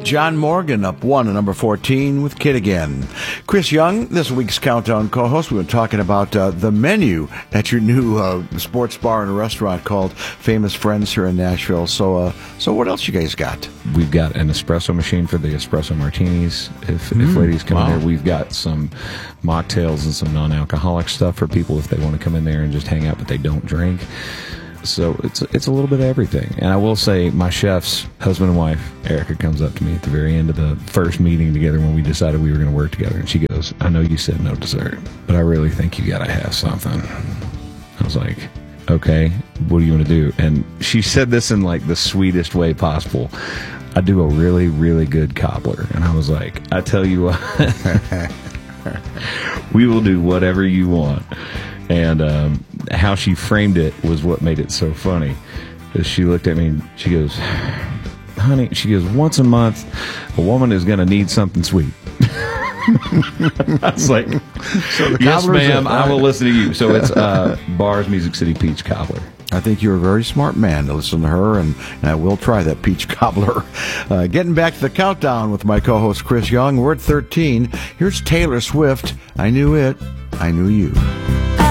John Morgan up 1 at number 14 with Kid Again. Chris Young, this week's Countdown co-host. We were talking about the menu at your new sports bar and restaurant called Famous Friends here in Nashville. So what else you guys got? We've got an espresso machine for the espresso martinis. If ladies come in there, we've got some mocktails and some non-alcoholic stuff for people if they want to come in there and just hang out but they don't drink. So it's a little bit of everything. And I will say, my chefs, husband and wife, Erica, comes up to me at the very end of the first meeting together when we decided we were going to work together. And she goes, I know you said no dessert, but I really think you got to have something. I was like, okay, what do you want to do? And she said this in like the sweetest way possible. I do a really, really good cobbler. And I was like, I tell you what, we will do whatever you want. And how she framed it was what made it so funny. She looked at me and she goes, honey, she goes, once a month, a woman is going to need something sweet. I was like, so yes, ma'am, I will listen to you. So it's Bars Music City Peach Cobbler. I think you're a very smart man to listen to her, and I will try that peach cobbler. Getting back to the countdown with my co-host Chris Young, we're at 13. Here's Taylor Swift. I Knew It, I Knew You.